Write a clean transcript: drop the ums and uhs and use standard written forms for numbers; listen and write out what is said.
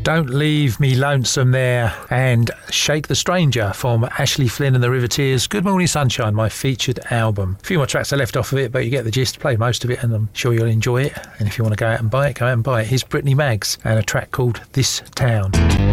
Don't Leave Me Lonesome there, and Shake the Stranger from Ashley Flynn and the Riveteers. Good Morning Sunshine, my featured album. A few more tracks are left off of it, but you get the gist. Play most of it and I'm sure you'll enjoy it. And if you want to go out and buy it, go out and buy it. Here's Brittany Maggs and a track called This Town.